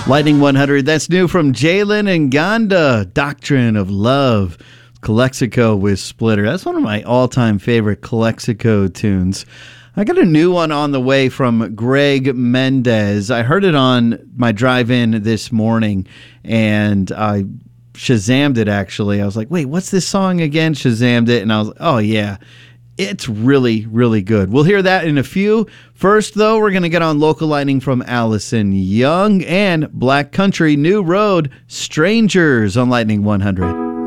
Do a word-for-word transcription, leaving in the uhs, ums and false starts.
Lightning one hundred, that's new from Jalen and Ganda, Doctrine of Love. Calexico with Splitter. That's one of my all-time favorite Calexico tunes. I got a new one on the way from Greg Mendez. I heard it on my drive-in this morning, and I Shazammed it, actually. I was like, wait, what's this song again? Shazammed it, and I was like, oh, yeah. It's really, really good. We'll hear that in a few. First, though, we're going to get on Local Lightning from Allison Young and Black Country New Road, Strangers on Lightning one hundred.